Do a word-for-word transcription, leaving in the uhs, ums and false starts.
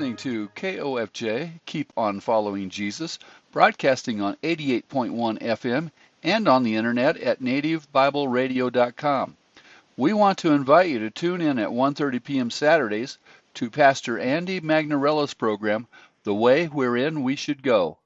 listening to K O F J, Keep on Following Jesus, broadcasting on eighty-eight point one F M and on the internet at native bible radio dot com. We want to invite you to tune in at one thirty p m Saturdays to Pastor Andy Magnarella's program, The Way Wherein We Should Go.